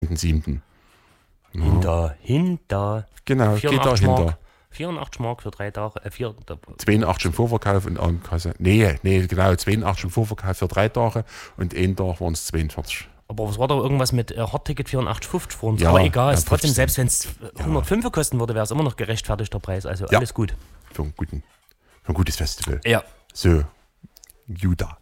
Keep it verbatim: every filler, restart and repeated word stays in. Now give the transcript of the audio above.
siebten Hinter, hinter. Genau, geht da hinter. vierundachtzig Mark für drei Tage. Äh, vier, zweiundachtzig im Vorverkauf und Ankasse. Nee, nee, genau, zweiundachtzig im Vorverkauf für drei Tage und einen Tag waren es zweiundvierzig. Aber was war da irgendwas mit äh, Hardticket vierundachtzig fünfzig für uns? Ja, aber egal, ja, ist trotzdem, fünfzehn. selbst wenn es hundertfünf kosten würde, wäre es immer noch gerechtfertigter Preis. Also Ja. alles gut. Für, einen guten, für ein gutes Festival. Ja. So, Juda.